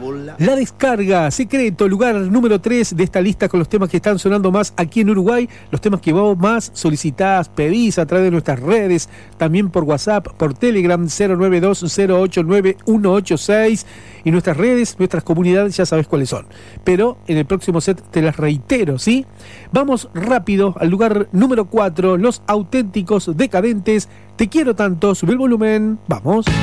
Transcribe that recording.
La Descarga, Secreto, lugar número 3 de esta lista con los temas que están sonando más aquí en Uruguay, los temas que vos más solicitás, pedís a través de nuestras redes, también por WhatsApp, por Telegram 092-089-186 y nuestras redes, nuestras comunidades, ya sabés cuáles son. Pero en el próximo set te las reitero, ¿sí? Vamos rápido al lugar número 4, Los Auténticos Decadentes. Te quiero tanto, sube el volumen, vamos.